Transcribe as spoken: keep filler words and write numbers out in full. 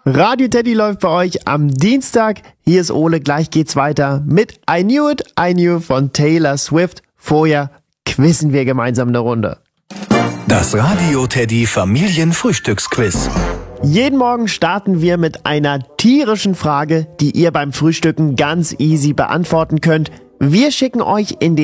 Radio Teddy läuft bei euch am Dienstag. Hier ist Ole, gleich geht's weiter mit I Knew It, I Knew von Taylor Swift. Vorher quizzen wir gemeinsam eine Runde. Das Radio Teddy Familienfrühstücksquiz. Jeden Morgen starten wir mit einer tierischen Frage, die ihr beim Frühstücken ganz easy beantworten könnt. Wir schicken euch in den